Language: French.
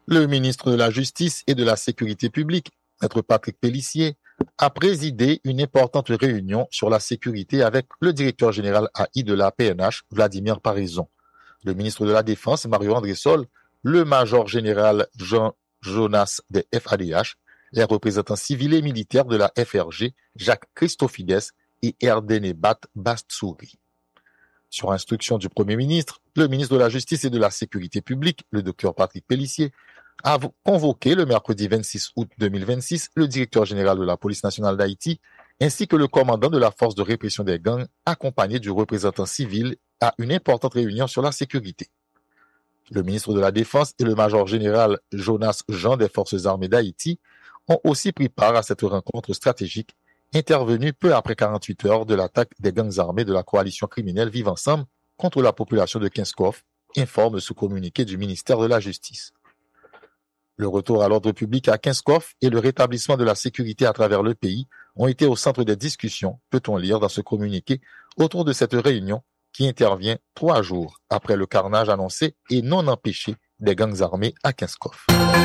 Le ministre de la Justice et de la Sécurité publique, Maître Patrick Pellissier, a présidé une importante réunion sur la sécurité avec le directeur général AI de la PNH, Vladimir Parizon, le ministre de la Défense, Mario André-Sol, le major général Jean Jonas des FADH, les représentants civils et militaires de la FRG, Jacques Christofides et Erdenebat Bastsouri. Sur instruction du Premier ministre, le ministre de la Justice et de la Sécurité publique, le docteur Patrick Pellissier, a convoqué le mercredi 26 août 2026 le directeur général de la police nationale d'Haïti ainsi que le commandant de la force de répression des gangs, accompagné du représentant civil, à une importante réunion sur la sécurité. Le ministre de la Défense et le major général Jonas Jean des forces armées d'Haïti ont aussi pris part à cette rencontre stratégique intervenue peu après 48 heures de l'attaque des gangs armés de la coalition criminelle Vivre Ensemble contre la population de Kinskov, informe ce communiqué du ministère de la Justice. Le retour à l'ordre public à Kinskov et le rétablissement de la sécurité à travers le pays ont été au centre des discussions, peut-on lire dans ce communiqué, autour de cette réunion qui intervient 3 jours après le carnage annoncé et non empêché des gangs armés à Kinskov.